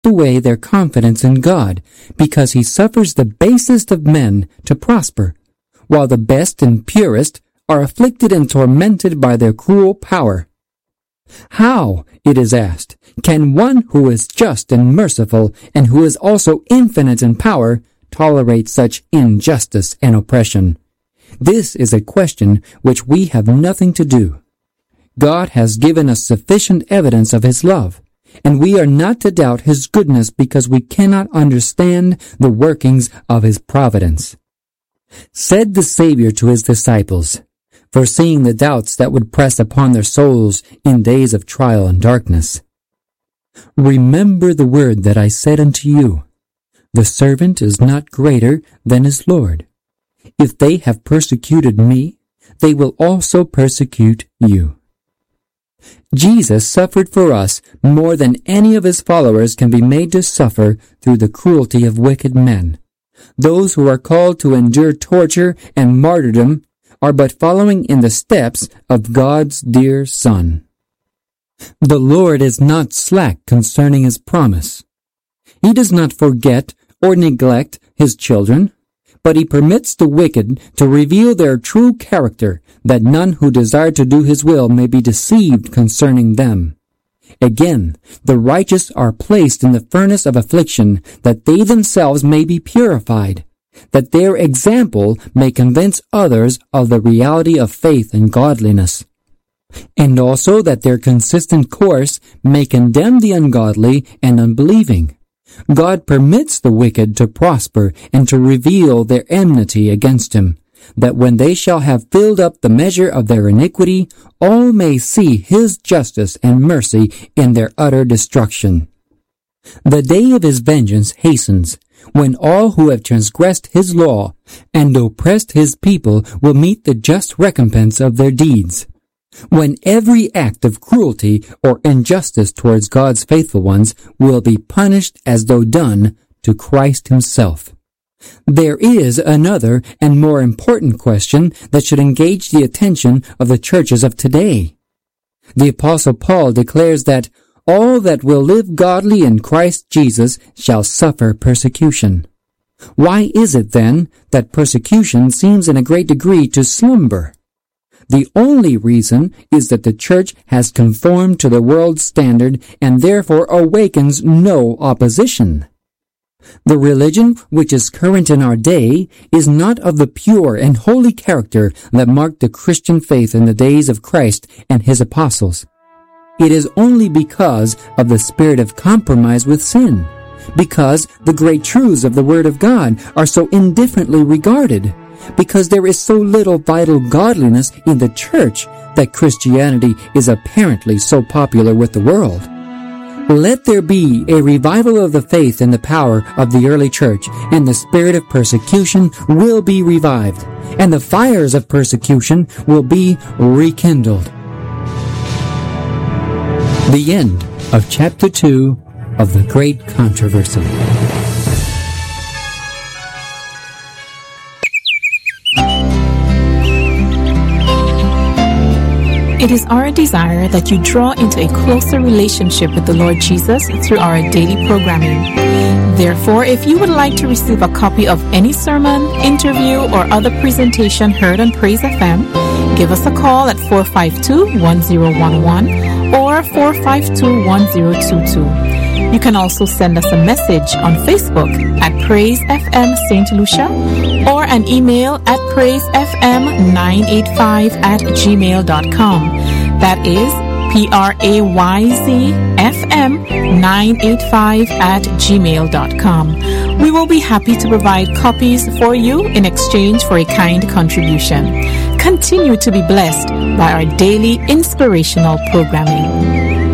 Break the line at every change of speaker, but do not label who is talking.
stripped away their confidence in God, because he suffers the basest of men to prosper, while the best and purest are afflicted and tormented by their cruel power. How, it is asked, can one who is just and merciful, and who is also infinite in power, tolerate such injustice and oppression? This is a question which we have nothing to do. God has given us sufficient evidence of his love, and we are not to doubt his goodness because we cannot understand the workings of his providence. Said the Savior to his disciples, foreseeing the doubts that would press upon their souls in days of trial and darkness, "Remember the word that I said unto you, the servant is not greater than his Lord. If they have persecuted me, they will also persecute you." Jesus suffered for us more than any of his followers can be made to suffer through the cruelty of wicked men. Those who are called to endure torture and martyrdom are but following in the steps of God's dear Son. The Lord is not slack concerning his promise. He does not forget or neglect his children, but he permits the wicked to reveal their true character, that none who desire to do his will may be deceived concerning them. Again, the righteous are placed in the furnace of affliction, that they themselves may be purified, that their example may convince others of the reality of faith and godliness, and also that their consistent course may condemn the ungodly and unbelieving. God permits the wicked to prosper and to reveal their enmity against him, that when they shall have filled up the measure of their iniquity, all may see his justice and mercy in their utter destruction. The day of his vengeance hastens, when all who have transgressed his law and oppressed his people will meet the just recompense of their deeds. When every act of cruelty or injustice towards God's faithful ones will be punished as though done to Christ himself. There is another and more important question that should engage the attention of the churches of today. The Apostle Paul declares that all that will live godly in Christ Jesus shall suffer persecution. Why is it then that persecution seems in a great degree to slumber? The only reason is that the church has conformed to the world's standard and therefore awakens no opposition. The religion which is current in our day is not of the pure and holy character that marked the Christian faith in the days of Christ and his apostles. It is only because of the spirit of compromise with sin, because the great truths of the Word of God are so indifferently regarded, because there is so little vital godliness in the church that Christianity is apparently so popular with the world. Let there be a revival of the faith and the power of the early church, and the spirit of persecution will be revived, and the fires of persecution will be rekindled. The end of Chapter 2 of The Great Controversy.
It is our desire that you draw into a closer relationship with the Lord Jesus through our daily programming. Therefore, if you would like to receive a copy of any sermon, interview, or other presentation heard on Praise FM, give us a call at 452-1011 or 452-1022. You can also send us a message on Facebook at Praise FM St. Lucia or an email at praisefm985@gmail.com. That is PRAYZFM985@gmail.com. We will be happy to provide copies for you in exchange for a kind contribution. Continue to be blessed by our daily inspirational programming.